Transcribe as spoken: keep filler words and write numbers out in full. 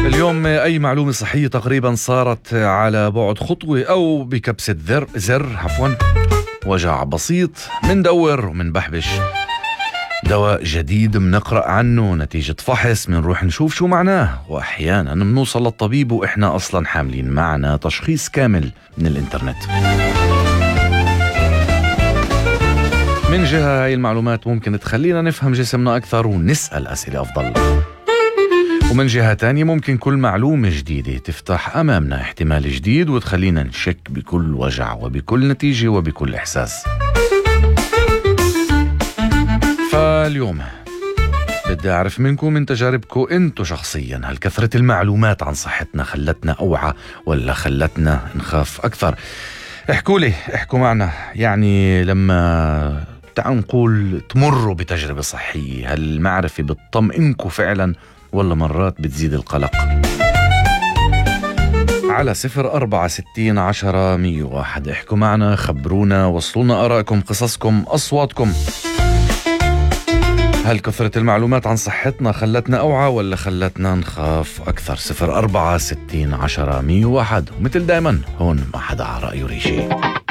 اليوم أي معلومة صحية تقريبا صارت على بعد خطوة أو بكبسة زر, زر عفوا وجع بسيط مندور ومنبحبش، دواء جديد منقرأ عنه، نتيجة فحص منروح نشوف شو معناه، وأحيانا منوصل للطبيب وإحنا أصلا حاملين معنا تشخيص كامل من الإنترنت. من جهة هاي المعلومات ممكن تخلينا نفهم جسمنا أكثر ونسأل أسئلة أفضل، ومن جهة تانية ممكن كل معلومة جديدة تفتح أمامنا احتمال جديد وتخلينا نشك بكل وجع وبكل نتيجة وبكل إحساس. فاليوم بدي أعرف منكم من تجاربكم أنتو شخصيا، هل كثرة المعلومات عن صحتنا خلتنا أوعى ولا خلتنا نخاف أكثر؟ احكوا لي، احكوا معنا، يعني لما تعالوا نقول تمروا بتجربة صحية، هل المعرفة بتطمئنكم فعلا ولا مرات بتزيد القلق؟ على صفر أربعة ستين عشرة مية واحد احكوا معنا، خبرونا، وصلونا آرائكم، قصصكم، أصواتكم. هل كثرة المعلومات عن صحتنا خلتنا أوعى ولا خلتنا نخاف أكثر؟ صفر أربعة ستين عشرة مية واحد، ومثل دايما هون ما حدا على رأيه ريشي.